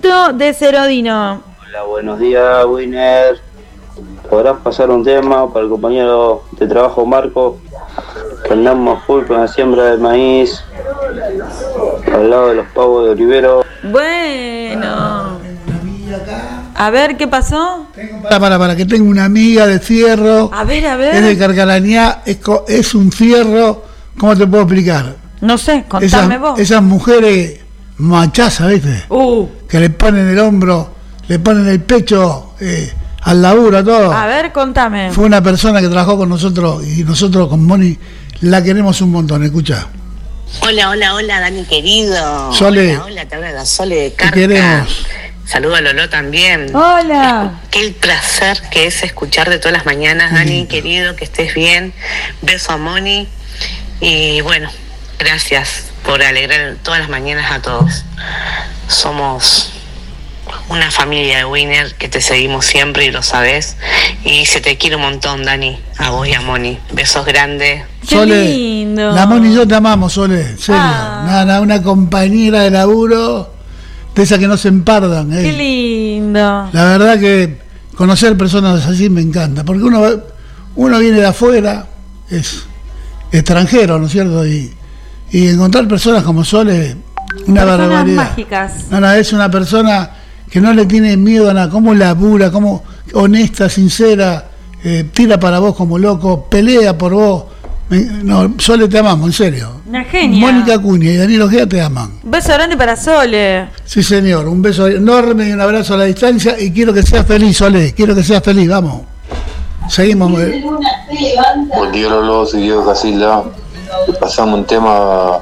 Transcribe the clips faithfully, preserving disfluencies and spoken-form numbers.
Roberto de Cerodino. Hola, buenos días, Winner. ¿Podrás pasar un tema para el compañero de trabajo Marco? Que andamos full con la siembra de maíz al lado de los pavos de Olivero. Bueno. A ver, ¿qué pasó? Para, para, para, que tengo una amiga de fierro. A ver, a ver. Es de Carcarañá, es, es un fierro, ¿cómo te puedo explicar? No sé, contame esas, vos. Esas mujeres machazas, ¿viste? Uh. Que le ponen el hombro, le ponen el pecho eh, al laburo, a todo. A ver, contame. Fue una persona que trabajó con nosotros y nosotros con Moni la queremos un montón, escucha. Hola, hola, hola, Dani querido. Sole. Hola, hola, te habla la Sole de Carca. Te queremos. Saludo a Lolo también. Hola. Qué placer que es escucharte todas las mañanas, Dani sí. querido, que estés bien. Beso a Moni. Y bueno, gracias por alegrar todas las mañanas a todos. Somos una familia de Winner que te seguimos siempre y lo sabes. Y se te quiere un montón, Dani, a vos y a Moni. Besos grandes. Qué Sole, lindo. La Moni y yo te amamos, Sole, en serio. Ah. Nada, una compañera de laburo de esas que no se empardan. Eh. Qué lindo. La verdad que conocer personas así me encanta, porque uno uno viene de afuera, es extranjero, ¿no es cierto? Y, y encontrar personas como Sole, una Personas barbaridad. mágicas. No, no, es una persona que no le tiene miedo a nada, como labura, como honesta, sincera, eh, tira para vos como loco, pelea por vos. Me, no, Sole, te amamos, en serio. Una genia. Mónica Acuña y Daniel Ojea te aman. Un beso grande para Sole. Sí, señor, un beso enorme y un abrazo a la distancia y quiero que seas feliz, Sole, quiero que seas feliz, vamos. Seguimos. Buen día, Lolo, soy Diego Casilda. Pasamos un tema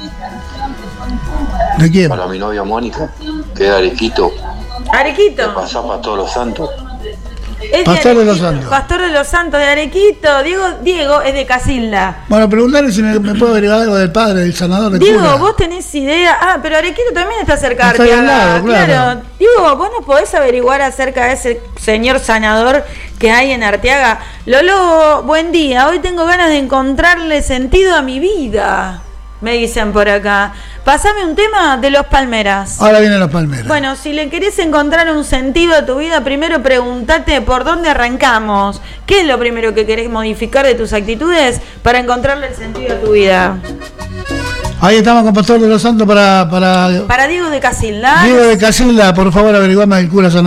¿De quién? para mi novia Mónica, que es de Arequito. Arequito. Pasamos para todos los santos. Es Pastor de Arequito. los Santos. Pastor de los Santos de Arequito. Diego, Diego es de Casilda. Bueno, preguntarle si me, me puedo averiguar algo del padre, del sanador de Diego, cura. vos tenés idea. Ah, pero Arequito también está cerca de Está ahí al Arteaga. lado, claro. Diego, vos nos podés averiguar acerca de ese señor sanador que hay en Arteaga. Lolo, buen día. Hoy tengo ganas de encontrarle sentido a mi vida. Me dicen por acá. Pasame un tema de los Palmeras. Ahora vienen los Palmeras. Bueno, si le querés encontrar un sentido a tu vida, primero pregúntate por dónde arrancamos. ¿Qué es lo primero que querés modificar de tus actitudes para encontrarle el sentido a tu vida? Ahí estamos con Pastor de los Santos para... Para, Para Diego de Casilda. Diego de Casilda, por favor, averiguame el cura sanador.